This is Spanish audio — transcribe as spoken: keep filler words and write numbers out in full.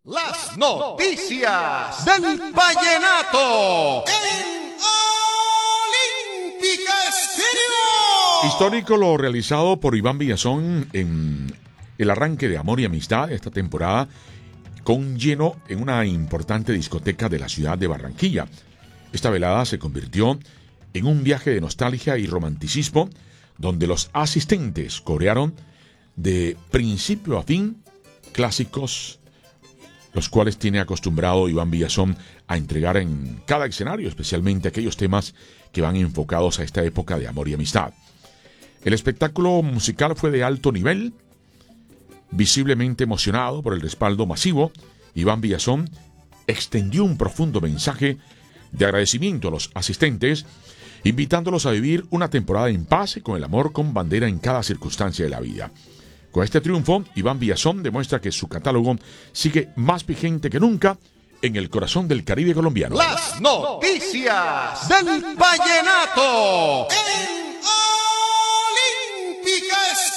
Las noticias del vallenato en Olímpica Estéreo. Histórico lo realizado por Iván Villazón en el arranque de Amor y Amistad esta temporada, con un lleno en una importante discoteca de la ciudad de Barranquilla. Esta velada se convirtió en un viaje de nostalgia y romanticismo, donde los asistentes corearon de principio a fin clásicos, los cuales tiene acostumbrado Iván Villazón a entregar en cada escenario, especialmente aquellos temas que van enfocados a esta época de amor y amistad. El espectáculo musical fue de alto nivel. Visiblemente emocionado por el respaldo masivo, Iván Villazón extendió un profundo mensaje de agradecimiento a los asistentes, invitándolos a vivir una temporada en paz y con el amor con bandera en cada circunstancia de la vida. Con este triunfo, Iván Villazón demuestra que su catálogo sigue más vigente que nunca en el corazón del Caribe colombiano. Las noticias del vallenato en